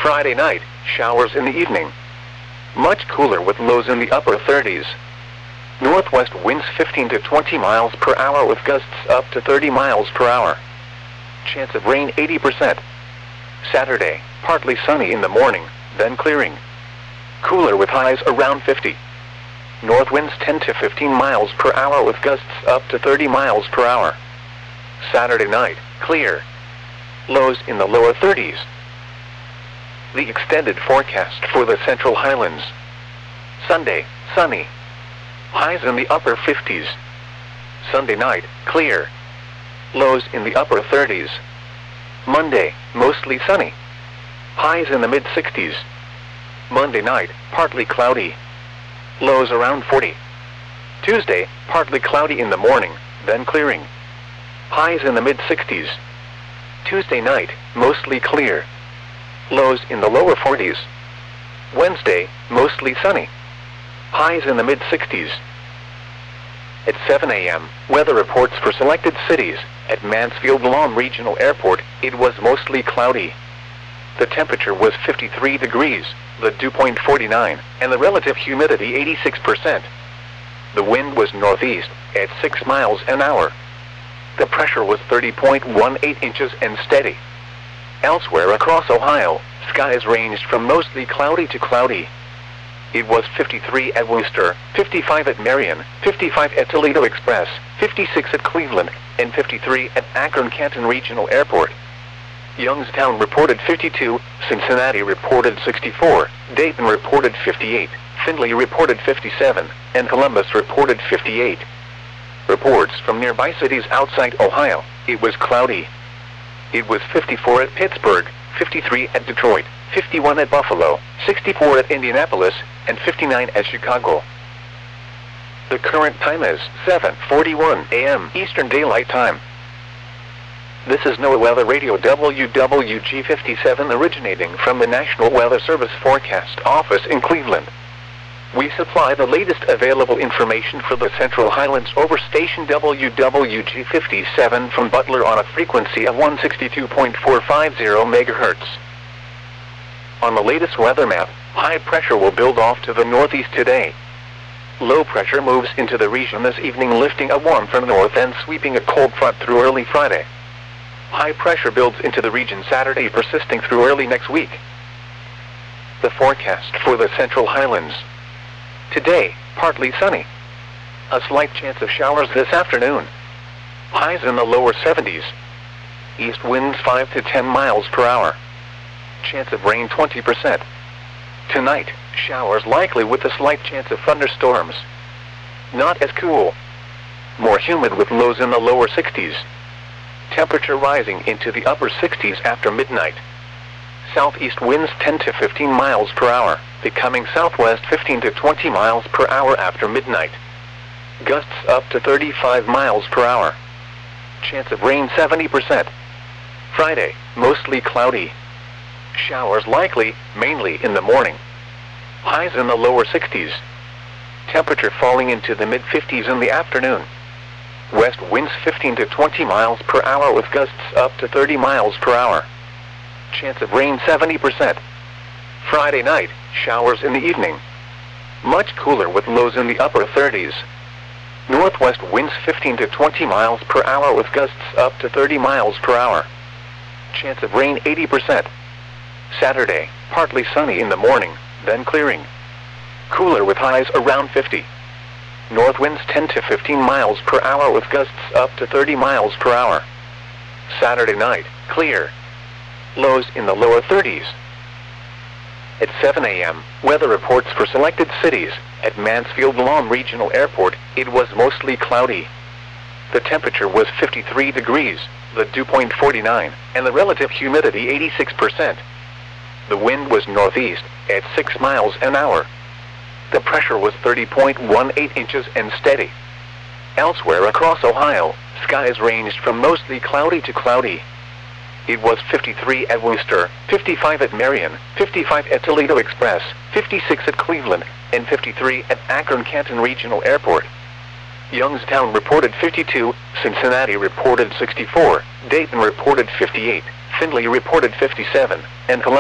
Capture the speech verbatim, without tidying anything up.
Friday night, showers in the evening. Much cooler with lows in the upper thirties. Northwest winds fifteen to twenty miles per hour with gusts up to thirty miles per hour. Chance of rain eighty percent. Saturday, partly sunny in the morning, then clearing. Cooler with highs around fifty. North winds ten to fifteen miles per hour with gusts up to thirty miles per hour. Saturday night, clear. Lows in the lower thirties. The extended forecast for the Central Highlands. Sunday, sunny. Highs in the upper fifties. Sunday night, clear. Lows in the upper thirties. Monday, mostly sunny. Highs in the mid-sixties. Monday night, partly cloudy. Lows around forty. Tuesday, partly cloudy in the morning, then clearing. Highs in the mid-sixties. Tuesday night, mostly clear. Lows in the lower forties. Wednesday, mostly sunny. Highs in the mid-sixties. At seven a m, weather reports for selected cities. At Mansfield-Lom Regional Airport, it was mostly cloudy. The temperature was fifty-three degrees, the dew point forty-nine, and the relative humidity eighty-six percent. The wind was northeast, at six miles an hour. The pressure was thirty point one eight inches and steady. Elsewhere across Ohio, skies ranged from mostly cloudy to cloudy. It was fifty-three at Wooster, fifty-five at Marion, fifty-five at Toledo Express, fifty-six at Cleveland, and fifty-three at Akron-Canton Regional Airport. Youngstown reported fifty-two, Cincinnati reported sixty-four, Dayton reported fifty-eight, Findlay reported fifty-seven, and Columbus reported fifty-eight. Reports from nearby cities outside Ohio, it was cloudy. It was fifty-four at Pittsburgh, fifty-three at Detroit, fifty-one at Buffalo, sixty-four at Indianapolis, and fifty-nine at Chicago. The current time is seven forty-one a m Eastern Daylight Time. This is NOAA Weather Radio W W G fifty-seven originating from the National Weather Service Forecast Office in Cleveland. We supply the latest available information for the Central Highlands over station W W G fifty-seven from Butler on a frequency of one sixty-two point four five zero megahertz. On the latest weather map, high pressure will build off to the northeast today. Low pressure moves into the region this evening, lifting a warm from the north and sweeping a cold front through early Friday. High pressure builds into the region Saturday, persisting through early next week. The forecast for the Central Highlands. Today, partly sunny. A slight chance of showers this afternoon. Highs in the lower seventies. East winds five to ten miles per hour. Chance of rain twenty percent. Tonight, showers likely with a slight chance of thunderstorms. Not as cool. More humid with lows in the lower sixties. Temperature rising into the upper sixties after midnight. Southeast winds ten to fifteen miles per hour, becoming southwest fifteen to twenty miles per hour after midnight. Gusts up to thirty-five miles per hour. Chance of rain seventy percent. Friday, mostly cloudy. Showers likely, mainly in the morning. Highs in the lower sixties. Temperature falling into the mid-fifties in the afternoon. West winds fifteen to twenty miles per hour with gusts up to thirty miles per hour. Chance of rain seventy percent. Friday night, showers in the evening. Much cooler with lows in the upper thirties. Northwest winds fifteen to twenty miles per hour with gusts up to thirty miles per hour. Chance of rain eighty percent. Saturday, partly sunny in the morning, then clearing. Cooler with highs around fifty. North winds ten to fifteen miles per hour with gusts up to thirty miles per hour. Saturday night, clear. Lows in the lower thirties. At seven a m, weather reports for selected cities. At Mansfield-Lom Regional Airport, it was mostly cloudy. The temperature was fifty-three degrees, the dew point forty-nine, and the relative humidity eighty-six percent. The wind was northeast, at six miles an hour. The pressure was thirty point one eight inches and steady. Elsewhere across Ohio, skies ranged from mostly cloudy to cloudy. It was fifty-three at Wooster, fifty-five at Marion, fifty-five at Toledo Express, fifty-six at Cleveland, and fifty-three at Akron-Canton Regional Airport. Youngstown reported fifty-two, Cincinnati reported sixty-four, Dayton reported fifty-eight, Findlay reported fifty-seven, and Columbus